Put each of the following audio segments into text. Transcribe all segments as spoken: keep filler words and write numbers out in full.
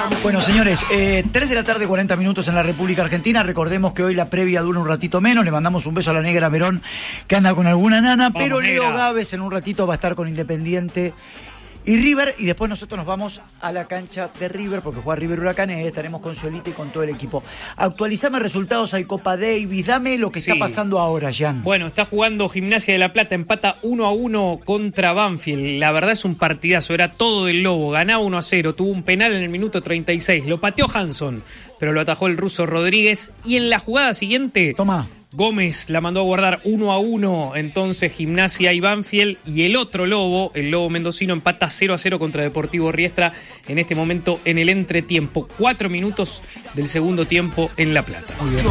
Bueno, señores, eh, tres de la tarde, cuarenta minutos en la República Argentina. Recordemos que hoy la previa dura un ratito menos. Le mandamos un beso a la negra Verón, que anda con alguna nana. Vamos, pero Leo negra. Gávez en un ratito va a estar con Independiente y River, y después nosotros nos vamos a la cancha de River, porque juega River Huracanes, estaremos con Solita y con todo el equipo. Actualizame resultados, hay Copa Davis, dame lo que sí. está pasando ahora, Jan. Bueno, está jugando Gimnasia de La Plata, empata uno a uno contra Banfield. La verdad es un partidazo, era todo del Lobo, ganaba uno a cero, tuvo un penal en el minuto treinta y seis, lo pateó Hanson, pero lo atajó el ruso Rodríguez, y en la jugada siguiente... Toma. Gómez la mandó a guardar uno a uno, entonces Gimnasia y Banfield, y el otro Lobo, el Lobo mendocino, empata cero a cero contra Deportivo Riestra en este momento en el entretiempo. Cuatro minutos del segundo tiempo en La Plata. Muy bien.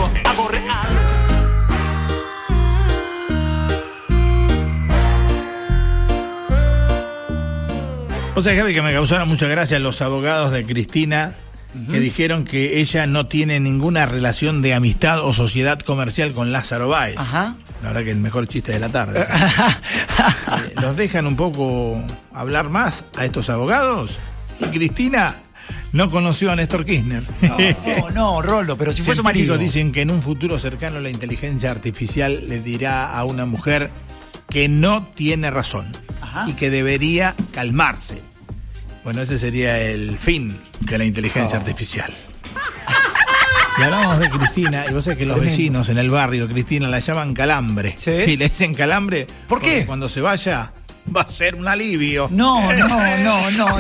O sea, Javi, que me causaron mucha gracia los abogados de Cristina, uh-huh. que dijeron que ella no tiene ninguna relación de amistad o sociedad comercial con Lázaro Báez. Ajá. La verdad que el mejor chiste de la tarde. eh, ¿Los dejan un poco hablar más a estos abogados? Y Cristina no conoció a Néstor Kirchner. No, no, no, Rolo, pero si fue su marido. Dicen que en un futuro cercano la inteligencia artificial le dirá a una mujer que no tiene razón. Ajá. Y que debería calmarse. Bueno, ese sería el fin de la inteligencia oh. artificial. Y hablamos de Cristina, y vos sabés que los vecinos en el barrio, Cristina, la llaman calambre. ¿Sí? Sí, le dicen calambre. ¿Por qué? Porque cuando se vaya va a ser un alivio. No, no, no, no.